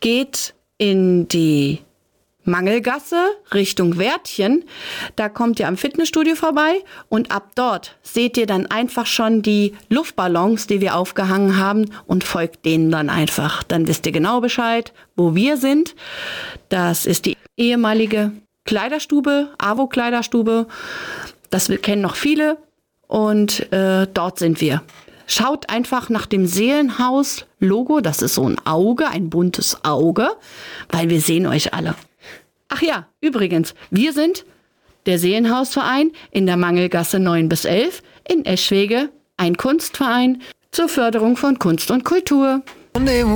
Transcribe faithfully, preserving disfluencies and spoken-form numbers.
geht in die Mangelgasse Richtung Wärtchen. Da kommt ihr am Fitnessstudio vorbei und ab dort seht ihr dann einfach schon die Luftballons, die wir aufgehangen haben und folgt denen dann einfach. Dann wisst ihr genau Bescheid, wo wir sind. Das ist die ehemalige Kleiderstube, AWO-Kleiderstube. Das kennen noch viele und äh, dort sind wir. Schaut einfach nach dem Seelenhaus-Logo. Das ist so ein Auge, ein buntes Auge, weil wir sehen euch alle. Ach ja, übrigens, wir sind der Seelenhausverein in der Mangelgasse neun bis elf in Eschwege, ein Kunstverein zur Förderung von Kunst und Kultur.